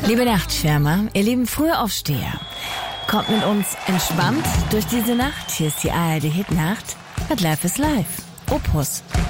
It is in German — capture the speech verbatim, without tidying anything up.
Liebe Nachtschwärmer, ihr lieben Frühaufsteher, kommt mit uns entspannt durch diese Nacht. Hier ist die A R D Hitnacht mit Life is Life. Opus.